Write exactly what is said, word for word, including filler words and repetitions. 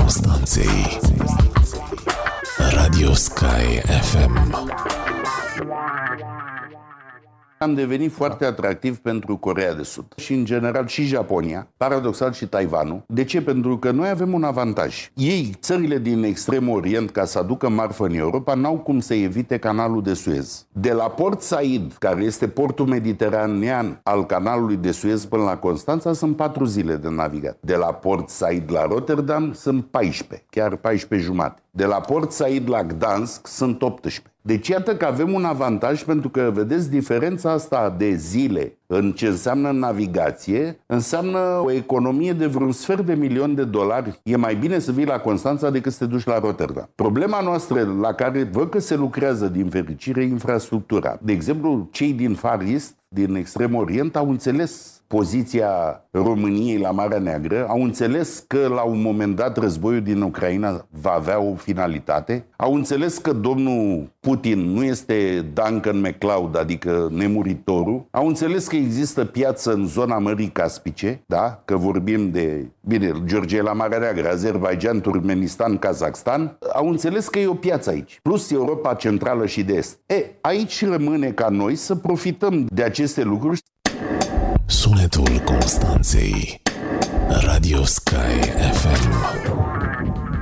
Constanței. Radio Sky F M. Am devenit foarte atractiv pentru Coreea de Sud și în general și Japonia, paradoxal și Taiwanul. De ce? Pentru că noi avem un avantaj. Ei, țările din Extrem Orient, ca să aducă marfă în Europa, n-au cum să evite canalul de Suez. De la Port Said, care este portul mediteranean al canalului de Suez până la Constanța, sunt patru zile de navigat. De la Port Said la Rotterdam sunt paisprezece, chiar paisprezece jumate. De la Port Said la Gdansk sunt optsprezece. Deci iată că avem un avantaj, pentru că, vedeți, diferența asta de zile în ce înseamnă navigație înseamnă o economie de vreun sfert de milion de dolari. E mai bine să vii la Constanța decât să te duci la Rotterdam. Problema noastră, la care văd că se lucrează din fericire, infrastructura. De exemplu, cei din Far East, din Extrem Orient, au înțeles poziția României la Marea Neagră, au înțeles că la un moment dat războiul din Ucraina va avea o finalitate, au înțeles că domnul Putin nu este Duncan MacLeod, adică nemuritorul, au înțeles că există piață în zona Mării Caspice, da? Că vorbim de, bine, Georgia la Marea Neagră, Azerbaijan, Turkmenistan, Kazakhstan, au înțeles că e o piață aici, plus Europa Centrală și de Est. E, aici rămâne ca noi să profităm de aceste lucruri. Sunetul Constanței. Radio Sky F M.